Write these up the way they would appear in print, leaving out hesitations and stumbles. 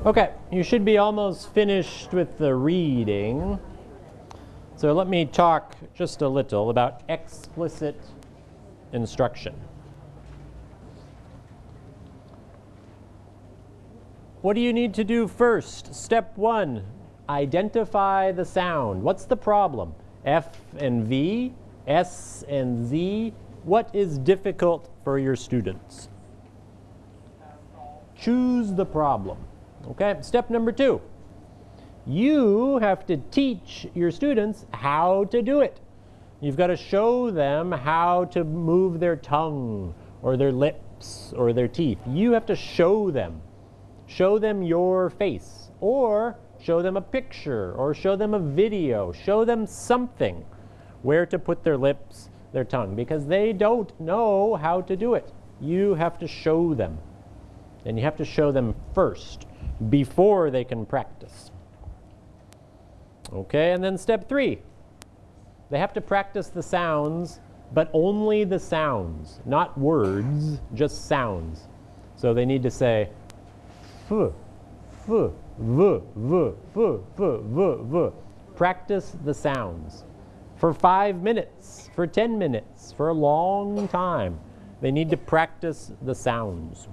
Okay, you should be almost finished with the reading. So let me talk just a little about explicit instruction. What do you need to do first? Step 1, identify the sound. What's the problem? F and V, S and Z. What is difficult for your students? Choose the problem. Okay, step number 2. You have to teach your students how to do it. You've got to show them how to move their tongue or their lips or their teeth. You have to show them. Show them your face, or show them a picture, or show them a video. Show them something where to put their lips, their tongue, because they don't know how to do it. You have to show them. And you have to show them first before they can practice. Okay, and then step 3. They have to practice the sounds, but only the sounds, not words, just sounds. So they need to say f, v, v, v, v, v, v. Practice the sounds for 5 minutes, for 10 minutes, for a long time. They need to practice the sounds.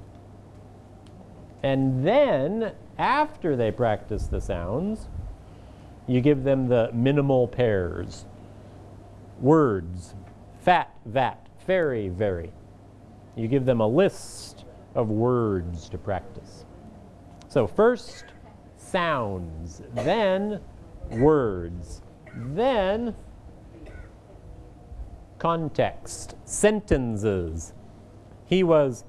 And then, after they practice the sounds, you give them the minimal pairs. Words, fat, vat, very, very. You give them a list of words to practice. So first, sounds, then words, then context, sentences. He was